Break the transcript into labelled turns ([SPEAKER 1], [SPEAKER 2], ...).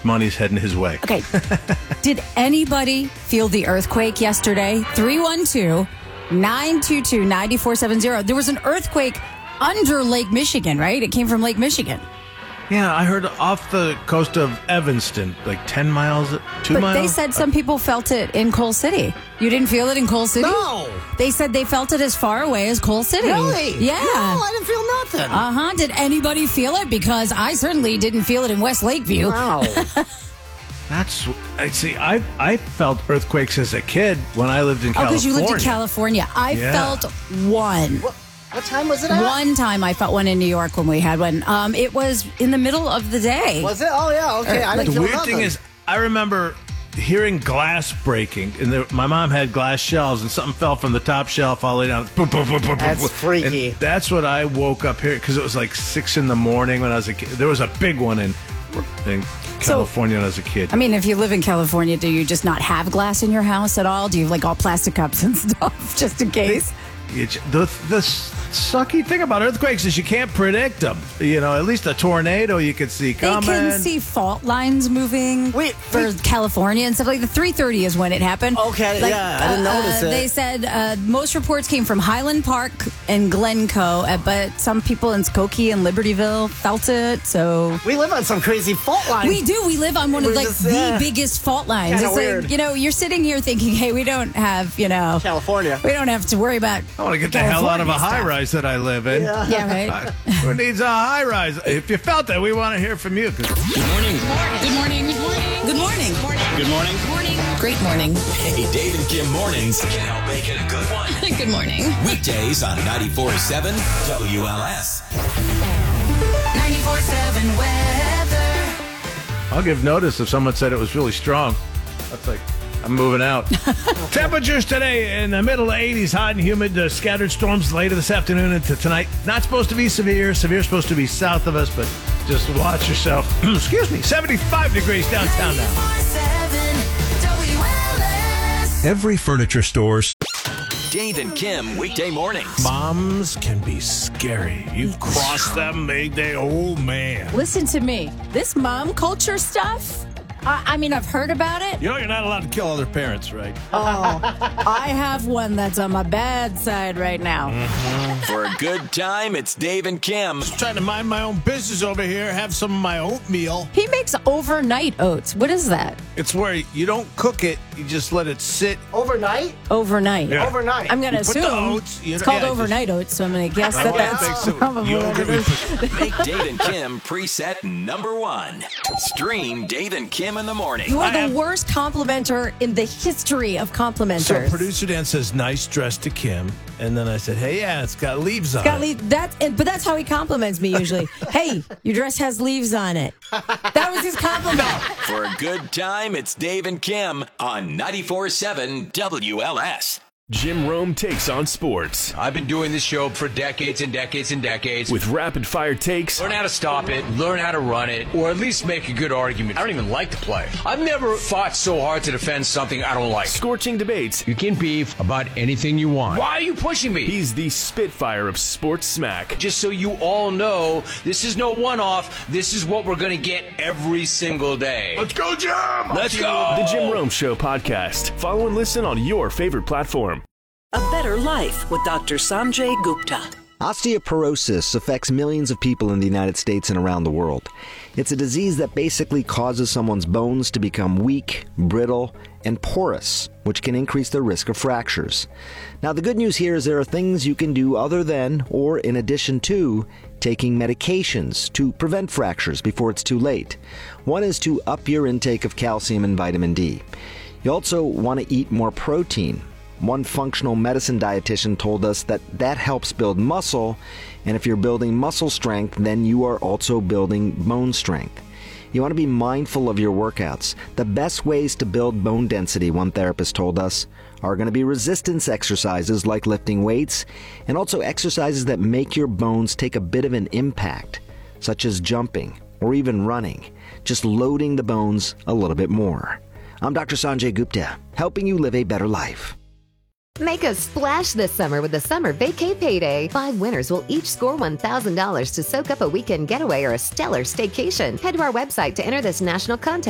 [SPEAKER 1] money's heading his way.
[SPEAKER 2] Okay. Did anybody feel the earthquake yesterday? 312-922-9470. There was an earthquake under Lake Michigan, right? It came from Lake Michigan.
[SPEAKER 1] Yeah, I heard off the coast of Evanston, like 10 miles, 2
[SPEAKER 2] But
[SPEAKER 1] miles.
[SPEAKER 2] they said some people felt it in Coal City. You didn't feel it in Coal City?
[SPEAKER 3] No.
[SPEAKER 2] They said they felt it as far away as Coal City.
[SPEAKER 3] Really?
[SPEAKER 2] Yeah.
[SPEAKER 3] No, I didn't feel nothing.
[SPEAKER 2] Did anybody feel it? Because I certainly didn't feel it in West Lakeview.
[SPEAKER 3] Wow.
[SPEAKER 1] I felt earthquakes as a kid when I lived in California.
[SPEAKER 2] because you lived in California. I felt one.
[SPEAKER 3] What time was it at?
[SPEAKER 2] One time I felt one in New York when we had one. It was in the middle of the day.
[SPEAKER 3] Was it? Oh, yeah. Okay. I didn't
[SPEAKER 1] The
[SPEAKER 3] feel
[SPEAKER 1] weird
[SPEAKER 3] nothing.
[SPEAKER 1] thing is, I remember hearing glass breaking, and my mom had glass shelves, and something fell from the top shelf all the way down.
[SPEAKER 3] That's freaky.
[SPEAKER 1] And that's what I woke up here, because it was like 6 in the morning when I was a kid. There was a big one in California when I was a kid.
[SPEAKER 2] I mean, if you live in California, do you just not have glass in your house at all? Do you have like all plastic cups and stuff just in case?
[SPEAKER 1] The sucky thing about earthquakes is you can't predict them. At least a tornado you could see coming.
[SPEAKER 2] They can see fault lines moving for California and stuff. Like the 3:30 is when it happened.
[SPEAKER 3] Okay, yeah, I didn't notice it.
[SPEAKER 2] They said most reports came from Highland Park and Glencoe, but some people in Skokie and Libertyville felt it. So
[SPEAKER 3] we live on some crazy fault lines.
[SPEAKER 2] we do. We live on one of the biggest fault lines.
[SPEAKER 3] Kinda
[SPEAKER 2] It's
[SPEAKER 3] weird.
[SPEAKER 2] like, you're sitting here thinking, hey, we don't have,
[SPEAKER 3] California.
[SPEAKER 2] we don't have to worry about.
[SPEAKER 1] I want to get the hell out of a
[SPEAKER 2] California
[SPEAKER 1] high rise that I live in.
[SPEAKER 2] Yeah, right.
[SPEAKER 1] Who needs a high rise? If you felt that, we want to hear from you.
[SPEAKER 4] Good morning.
[SPEAKER 5] Good morning. Good morning.
[SPEAKER 4] Good morning.
[SPEAKER 5] Good morning. Great morning.
[SPEAKER 4] Hey, Dave and Kim mornings can help make it a good one.
[SPEAKER 5] Good morning.
[SPEAKER 4] Weekdays on 94.7 WLS.
[SPEAKER 5] 94.7 weather.
[SPEAKER 1] I'll give notice if someone said it was really strong. That's like, I'm moving out. Temperatures today in the middle 80s, hot and humid. Scattered storms later this afternoon into tonight. Not supposed to be severe. Severe supposed to be south of us, but just watch yourself. Excuse me. 75 degrees downtown now.
[SPEAKER 5] 94.7 WLS.
[SPEAKER 6] Every furniture store's
[SPEAKER 4] Dave and Kim weekday mornings.
[SPEAKER 1] Moms can be scary. You cross them, oh man.
[SPEAKER 2] Listen to me. This mom culture stuff, I mean, I've heard about it.
[SPEAKER 1] You're not allowed to kill other parents, right?
[SPEAKER 2] I have one that's on my bad side right now.
[SPEAKER 4] For a good time, it's Dave and Kim.
[SPEAKER 1] Trying to mind my own business over here, have some of my oatmeal.
[SPEAKER 2] He makes overnight oats. What is that?
[SPEAKER 1] It's where you don't cook it, you just let it sit.
[SPEAKER 3] Overnight?
[SPEAKER 2] Overnight.
[SPEAKER 1] Yeah.
[SPEAKER 3] Overnight.
[SPEAKER 2] I'm going to
[SPEAKER 1] You put the
[SPEAKER 2] assume
[SPEAKER 1] oats,
[SPEAKER 2] it's called overnight oats, so I'm going to guess
[SPEAKER 1] I
[SPEAKER 2] that
[SPEAKER 1] want to
[SPEAKER 2] that's
[SPEAKER 1] make some
[SPEAKER 2] probably what
[SPEAKER 1] yogurt.
[SPEAKER 2] it is.
[SPEAKER 4] Make Dave and Kim preset number 1. Stream Dave and Kim in the morning.
[SPEAKER 2] You are the worst complimenter in the history of complimenters.
[SPEAKER 1] So producer Dan says, nice dress to Kim. And then I said, hey, yeah, it's got leaves on it.
[SPEAKER 7] But that's how he compliments me usually. Hey, your dress has leaves on it. That was his compliment.
[SPEAKER 4] For a good time, it's Dave and Kim on 94.7 WLS.
[SPEAKER 6] Jim Rome takes on sports
[SPEAKER 8] I've been doing this show for decades and decades and decades.
[SPEAKER 6] with rapid-fire takes,
[SPEAKER 8] Learn how to stop it, learn how to run it, or at least make a good argument. I don't even like the play. I've never fought so hard to defend something I don't like.
[SPEAKER 6] scorching debates.
[SPEAKER 8] You can beef about anything you want. Why are you pushing me?
[SPEAKER 6] He's the Spitfire of sports smack.
[SPEAKER 8] Just so you all know, this is no one-off. This is what we're going to get every single day.
[SPEAKER 1] Let's go, Jim!
[SPEAKER 8] Let's go!
[SPEAKER 6] The Jim Rome Show podcast. Follow and listen on your favorite platform.
[SPEAKER 9] A Better Life with Dr. Sanjay Gupta.
[SPEAKER 10] Osteoporosis affects millions of people in the United States and around the world. It's a disease that basically causes someone's bones to become weak, brittle, and porous, which can increase their risk of fractures. Now, the good news here is there are things you can do other than, or in addition to, taking medications to prevent fractures before it's too late. One is to up your intake of calcium and vitamin D. You also want to eat more protein. One functional medicine dietitian told us that helps build muscle, and if you're building muscle strength, then you are also building bone strength. You want to be mindful of your workouts. The best ways to build bone density, one therapist told us, are going to be resistance exercises like lifting weights, and also exercises that make your bones take a bit of an impact, such as jumping or even running, just loading the bones a little bit more. I'm Dr. Sanjay Gupta, helping you live a better life.
[SPEAKER 11] Make a splash this summer with the Summer Vacay Payday. 5 winners will each score $1,000 to soak up a weekend getaway or a stellar staycation. Head to our website to enter this national contest.